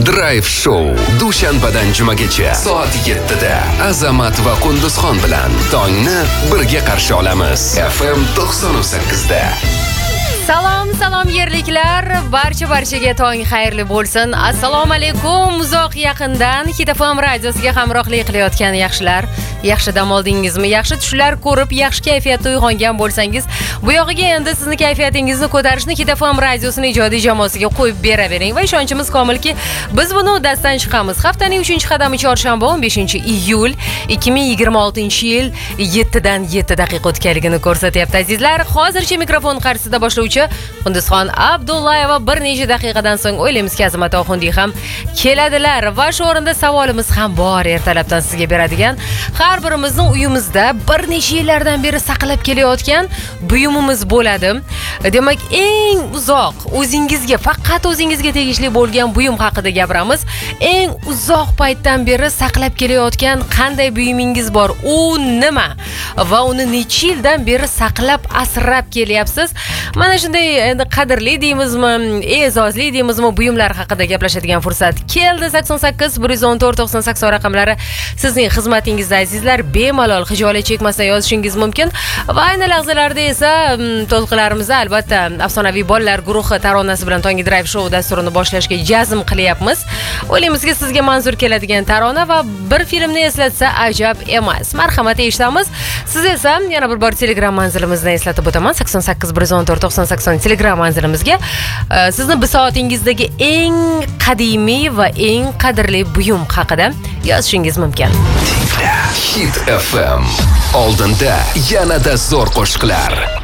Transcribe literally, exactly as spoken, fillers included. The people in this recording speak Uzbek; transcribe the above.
Drive Show dushanbadan jumagacha soat yettida Azamat va Qunduzxon bilan tongni birga qarshi olamiz. F M to'qson sakkiz da. Salom, salom yerliklar, barcha barchaga tong xayrli bo'lsin. Assalomu alaykum. Uzoq yaqindan Hit F M radiosiga hamrohlik qilayotgan yaxshilar, yaxshi dam oldingizmi? Yaxshi tushlar ko'rib, yaxshi kayfiyatda uyg'ongan bo'lsangiz, bu yog'iga endi sizni kayfiyatingizni ko'tarishni Hit F M radiosining ijodiy jamoasiga qo'yib beravering va ishonchimiz komilki, biz buni uddasidan chiqamiz. Haftaning uchinchi qadami chorshanba o'n beshinchi iyul ikki ming yigirma oltinchi yil yettidan yetti daqiqa o'tganligini ko'rsatyapti azizlar. Hozircha mikrofon qarshisida boshlovchi Qunduzxon Abdullayeva bir necha daqiqadan so'ng o'ylaymizki Azamat Oxundiy ham keladilar va shu o'rinda savolimiz ham bor, ertalabdan sizga beradigan. Har birimizning uyimizda bir necha yillardan beri saqlab kelayotgan buyumimiz bo'ladi. Demak, eng uzoq o'zingizga, faqat o'zingizga tegishli bo'lgan buyum haqida gapiramiz. Eng uzoq paytdan beri saqlab kelayotgan qanday buyumingiz bor? U nima? Va uni necha yildan beri saqlab asrab kelyapsiz? Mana shunday endi qadrli deymizmi, e'zozli deymizmi buyumlar haqida gaplashadigan fursat keldi. sakson sakkiz bir yuz o'n to'rt to'qson sakson raqamlari sizning xizmatingizda azizlar. Bemalol xijolat chekmasdan yozishingiz mumkin. Va ayni lahzalarda esa to'lqinlarimizda albatta afsonaviy bolalar guruhi taronasi bilan Tongi Drive Show dasturini boshlashga jazm qilyapmiz. O'ylaymizki sizga manzur keladigan tarona va bir filmni eslatsa ajab emas. Marhamat, eshitamiz. Siz esa yana bir bor Telegram manzilimizni eslatib o'taman. sakson sakkiz bir yuz o'n to'rt to'qson sakson Telegram manzilimizga sizni bisoatingizdagi eng qadimiy va eng qadrli buyum haqida yozishingiz mumkin. Hit F M. Oldinda yanada zo'r qo'shiqlar.